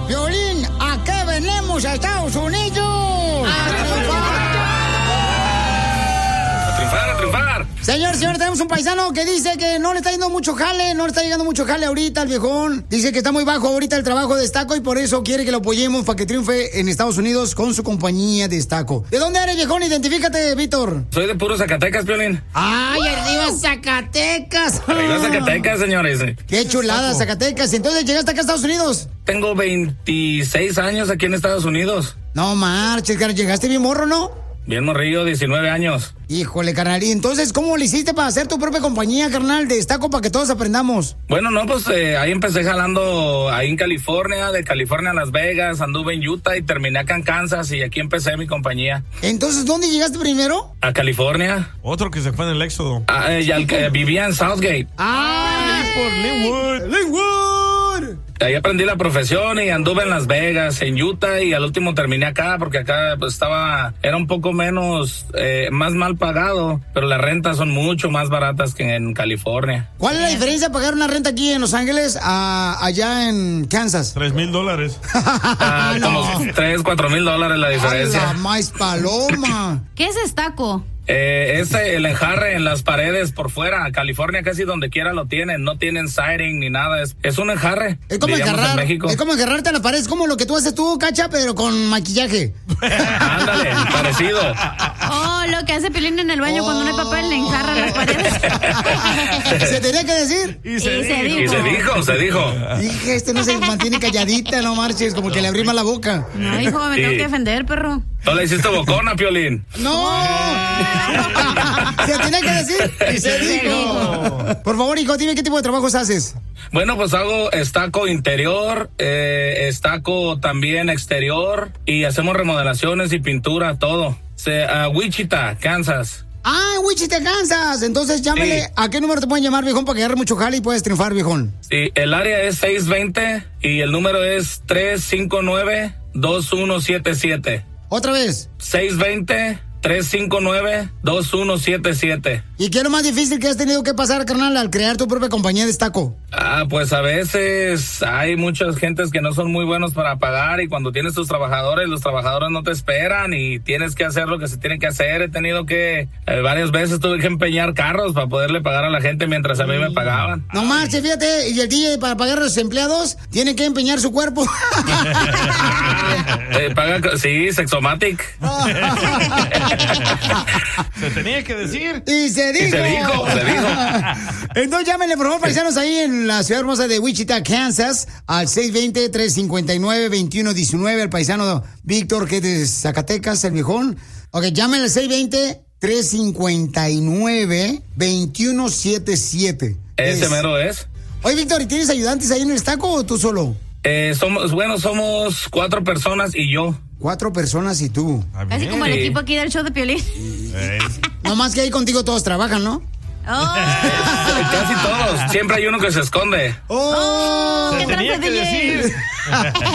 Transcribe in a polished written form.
Piolín, ¿a qué venimos a Estados Unidos? ¡A triunfar! ¡A triunfar! Señor, tenemos un paisano que dice que no le está yendo mucho jale, no le está llegando mucho jale ahorita al viejón. Dice que está muy bajo ahorita el trabajo de Destaco y por eso quiere que lo apoyemos para que triunfe en Estados Unidos con su compañía de Destaco. ¿De dónde eres, viejón? Identifícate, Víctor. Soy de puro Zacatecas, Piolín. ¡Ay, arriba Zacatecas! Arriba Zacatecas, señores. ¡Qué chulada, Zacatecas! Entonces, ¿llegaste acá a Estados Unidos? Tengo 26 años aquí en Estados Unidos. No marches, carnal. ¿Llegaste bien morro, no? Bien morrillo, 19 años. Híjole, carnal. ¿Y entonces cómo le hiciste para hacer tu propia compañía, carnal, de Destaco para que todos aprendamos? Bueno, no, pues ahí empecé jalando ahí en California, de California a Las Vegas, anduve en Utah y terminé acá en Kansas y aquí empecé mi compañía. Entonces, ¿dónde llegaste primero? A California. Otro que se fue en el éxodo. Vivía en Southgate. Por Linwood. Ahí aprendí la profesión y anduve en Las Vegas, en Utah y al último terminé acá porque acá pues era un poco menos, más mal pagado, pero las rentas son mucho más baratas que en California. ¿Cuál es la diferencia de pagar una renta aquí en Los Ángeles a allá en Kansas? $3,000. Como $3,000-4,000 la diferencia. ¡La más paloma! ¿Qué es Destaco? El enjarre en las paredes por fuera. California casi donde quiera lo tienen. No tienen siding ni nada. Es un enjarre. Es como enjarrarte a la pared. Es como lo que tú haces tú, Cacha, pero con maquillaje. Ándale, parecido. Oh, lo que hace Piolín en el baño cuando no hay papel, le enjarra las paredes. ¿Se tenía que decir? Y se dijo. Dije, este no se mantiene calladita, no marches, como que le abrí mal la boca. No, hijo, me tengo que defender, perro. ¿No le hiciste bocona, Piolín? ¡No! Se tiene que decir y se dijo. Por favor, hijo, dime qué tipo de trabajos haces. Bueno, pues hago estaco interior, estaco también exterior y hacemos remodelaciones y pintura, todo. Wichita, Kansas. Wichita, Kansas. Entonces llámele. Sí. ¿A qué número te pueden llamar, viejón, para que agarre mucho jale y puedes triunfar, viejón? Sí, el área es 620 y el número es 359-2177. ¿Otra vez? 620-359-2177. ¿Y qué es lo más difícil que has tenido que pasar, carnal, al crear tu propia compañía de Destaco? Pues a veces hay muchas gentes que no son muy buenos para pagar y cuando tienes tus trabajadores, los trabajadores no te esperan y tienes que hacer lo que se tiene que hacer. He tenido que, varias veces tuve que empeñar carros para poderle pagar a la gente mientras a mí me pagaban. No marches, fíjate, y el DJ para pagar a los empleados tiene que empeñar su cuerpo. Sí, Sexomatic. Se tenía que decir. Y se dijo. Entonces llámenle, por favor, paisanos, ahí en la ciudad hermosa de Wichita, Kansas, al 620-359-2119, al paisano Víctor, que es de Zacatecas, el viejón. Ok, llámenle al 620-359-2177. Ese mero es. Oye, Víctor, ¿y tienes ayudantes ahí en el Destaco o tú solo? Somos 4 personas y yo. 4 personas y tú. Casi como el equipo aquí del show de Piolín. No más que ahí contigo todos trabajan, ¿no? Casi todos. Siempre hay uno que se esconde. ¿Qué tenía que decir.